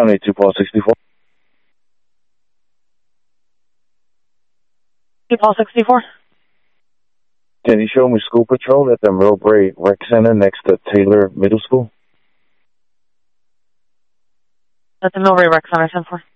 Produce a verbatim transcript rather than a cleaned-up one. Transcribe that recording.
County, two Paul sixty-four. two Paul sixty-four. Can you show me school patrol at the Millbrae Rec Center next to Taylor Middle School? That's the Millbrae Rec Center, ten four.